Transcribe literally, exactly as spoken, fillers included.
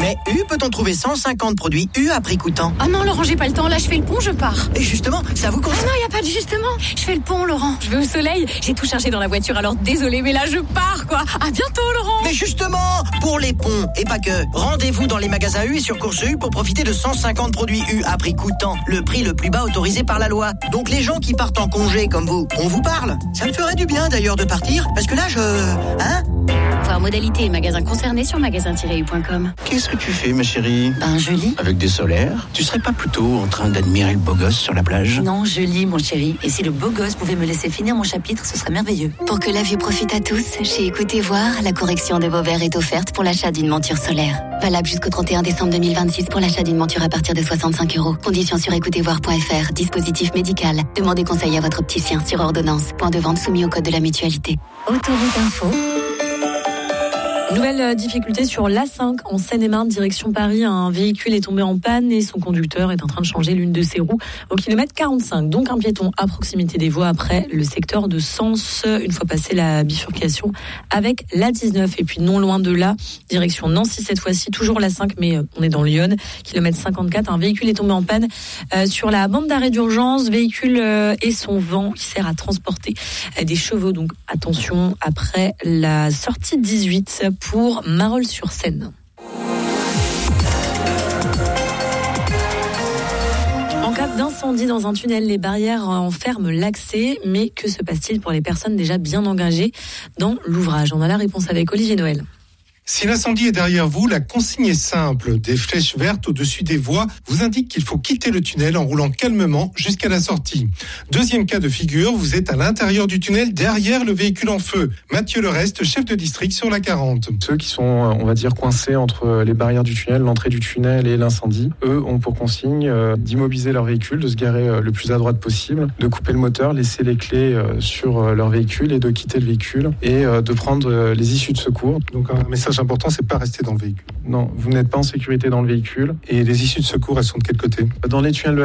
Mais U peut-on trouver cent cinquante produits U à prix coûtant? Ah non, Laurent, j'ai pas le temps. Là, je fais le pont, je pars. Et justement, ça vous concerne? Ah non, y a pas de justement. Je fais le pont, Laurent. Je vais au soleil. J'ai tout chargé dans la voiture, alors désolé, mais là, je pars, quoi. À bientôt, Laurent. Mais justement, pour les ponts, et pas que, rendez-vous dans les magasins U et sur Course U pour profiter de cent cinquante produits U à prix coûtant. Le prix le plus bas autorisé par la loi. Donc les gens qui partent en congé comme vous, on vous parle. Ça me ferait du bien d'ailleurs de partir, parce que là, je... Hein? Voir modalité et magasins concernés sur magasin tiret u point com. Qu'est-ce que tu fais, ma chérie? Ben, je lis. Avec des solaires? Tu serais pas plutôt en train d'admirer le beau gosse sur la plage? Non, je lis, mon chéri. Et si le beau gosse pouvait me laisser finir mon chapitre, ce serait merveilleux. Pour que la vue profite à tous, chez Écoutez Voir, la correction de vos verres est offerte pour l'achat d'une monture solaire. Valable jusqu'au trente et un décembre deux mille vingt-six pour l'achat d'une monture à partir de soixante-cinq euros. Conditions sur écoutez voir point f r. Dispositif médical. Demandez conseil à votre opticien sur ordonnance. Point de vente soumis au code de la mutualité. Autoroute Info. Nouvelle difficulté sur l'A cinq en Seine-et-Marne, direction Paris. Un véhicule est tombé en panne et son conducteur est en train de changer l'une de ses roues au kilomètre quarante-cinq. Donc un piéton à proximité des voies après le secteur de Sens, une fois passé la bifurcation avec l'A dix-neuf. Et puis non loin de là, direction Nancy cette fois-ci, toujours l'A cinq, mais on est dans Lyon, kilomètre cinquante-quatre. Un véhicule est tombé en panne euh, sur la bande d'arrêt d'urgence. Véhicule euh, et son vent qui sert à transporter euh, des chevaux. Donc attention après la sortie dix-huit pour Marolles-sur-Seine. En cas d'incendie dans un tunnel, les barrières enferment l'accès. Mais que se passe-t-il pour les personnes déjà bien engagées dans l'ouvrage? On a la réponse avec Olivier Noël. Si l'incendie est derrière vous, la consigne est simple. Des flèches vertes au-dessus des voies vous indiquent qu'il faut quitter le tunnel en roulant calmement jusqu'à la sortie. Deuxième cas de figure, vous êtes à l'intérieur du tunnel, derrière le véhicule en feu. Mathieu Lereste, chef de district sur la quarante. Ceux qui sont, on va dire, coincés entre les barrières du tunnel, l'entrée du tunnel et l'incendie, eux ont pour consigne d'immobiliser leur véhicule, de se garer le plus à droite possible, de couper le moteur, laisser les clés sur leur véhicule et de quitter le véhicule et de prendre les issues de secours. Donc un message important, c'est pas rester dans le véhicule. Non, vous n'êtes pas en sécurité dans le véhicule. Et les issues de secours, elles sont de quel côté? Dans les tunnels